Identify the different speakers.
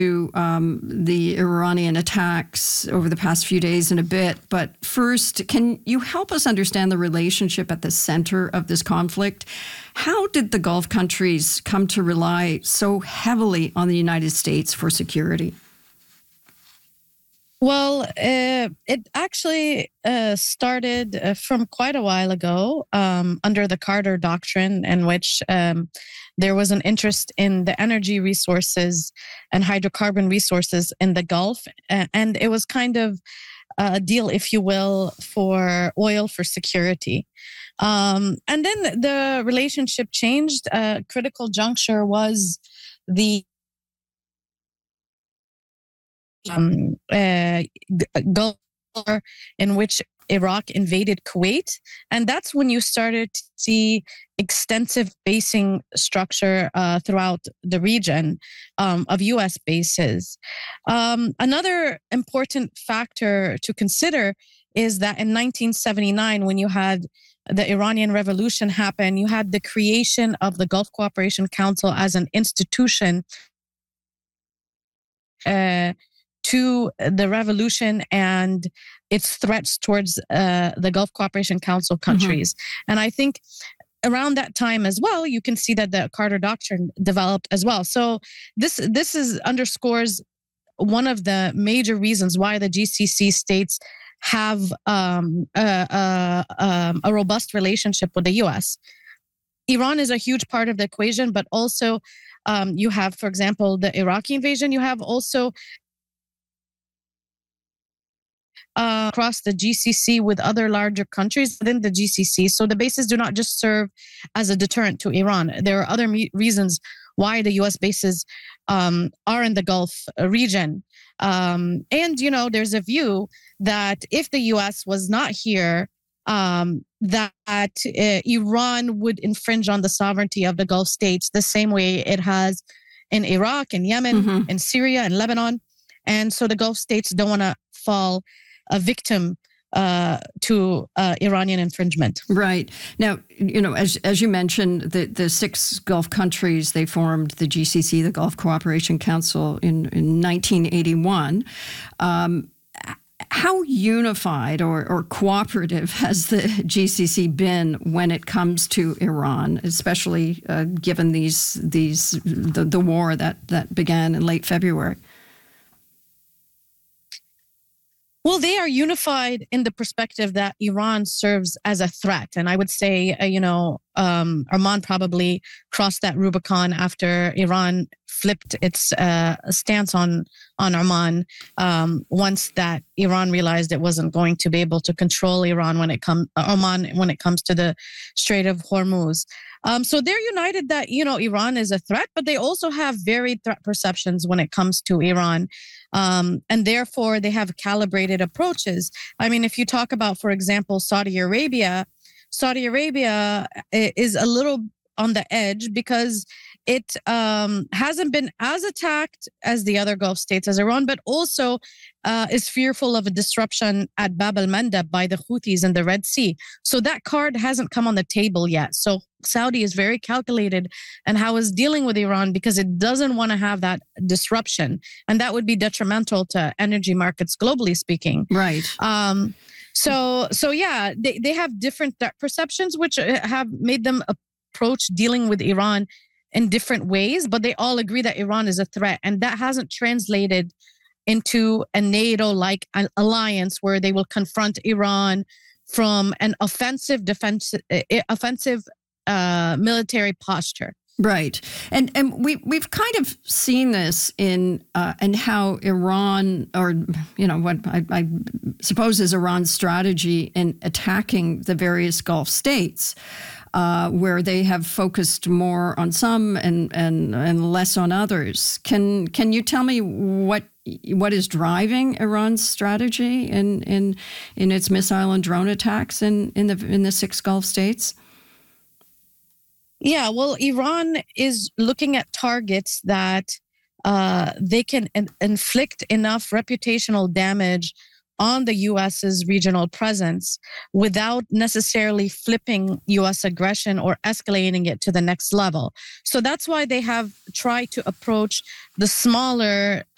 Speaker 1: to the Iranian attacks over the past few days in a bit. But first, can you help us understand the relationship at the center of this conflict? How did the Gulf countries come to rely so heavily on the United States for security?
Speaker 2: Well, it actually started from quite a while ago under the Carter Doctrine, in which there was an interest in the energy resources and hydrocarbon resources in the Gulf. And it was kind of a deal, if you will, for oil for security. And then the relationship changed. A critical juncture was the Gulf War, in which Iraq invaded Kuwait. And that's when you started to see extensive basing structure throughout the region of U.S. bases. Another important factor to consider is that in 1979, when you had the Iranian Revolution happen, you had the creation of the Gulf Cooperation Council as an institution to the revolution and its threats towards the Gulf Cooperation Council countries. And I think around that time as well, you can see that the Carter Doctrine developed as well. So this underscores one of the major reasons why the GCC states have a robust relationship with the U.S. Iran is a huge part of the equation, but also you have, for example, the Iraqi invasion. You have also across the GCC with other larger countries within the GCC. So the bases do not just serve as a deterrent to Iran. There are other reasons why the U.S. bases are in the Gulf region. And, you know, there's a view that if the U.S. was not here, that Iran would infringe on the sovereignty of the Gulf states the same way it has in Iraq and Yemen and Syria and Lebanon. And so the Gulf states don't want to fall a victim to Iranian infringement.
Speaker 1: Right. Now, you know, as you mentioned, the six Gulf countries, they formed the GCC, the Gulf Cooperation Council, in 1981. How unified or cooperative has the GCC been when it comes to Iran, especially given the war that began in late February?
Speaker 2: Well, they are unified in the perspective that Iran serves as a threat. And I would say, Oman probably crossed that Rubicon after Iran flipped its stance on Oman once that Iran realized it wasn't going to be able to control Oman when it comes to the Strait of Hormuz. So they're united that, Iran is a threat, but they also have varied threat perceptions when it comes to Iran. And therefore, they have calibrated approaches. I mean, if you talk about, for example, Saudi Arabia is a little on the edge because it hasn't been as attacked as the other Gulf states as Iran, but also is fearful of a disruption at Bab al-Mandab by the Houthis in the Red Sea. So that card hasn't come on the table yet. So Saudi is very calculated and how it's dealing with Iran because it doesn't want to have that disruption. And that would be detrimental to energy markets globally speaking.
Speaker 1: Right.
Speaker 2: So yeah, they have different threat perceptions, which have made them approach dealing with Iran in different ways, but they all agree that Iran is a threat. And that hasn't translated into a NATO-like alliance where they will confront Iran from an offensive military posture.
Speaker 1: Right. And we've kind of seen this in how Iran, or, what I suppose is Iran's strategy in attacking the various Gulf states, where they have focused more on some and less on others. Can you tell me what is driving Iran's strategy in its missile and drone attacks in the six Gulf states?
Speaker 2: Yeah, well, Iran is looking at targets that they can inflict enough reputational damage on the U.S.'s regional presence without necessarily flipping U.S. aggression or escalating it to the next level. So that's why they have tried to approach the smaller